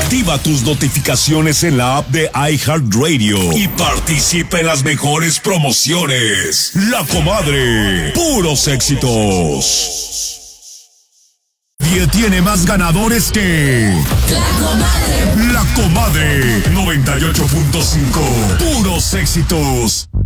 Activa tus notificaciones en la app de iHeartRadio y participa en las mejores promociones. La Comadre, puros éxitos. Y tiene más ganadores que... La Comadre. La Comadre, 98.5, puros éxitos.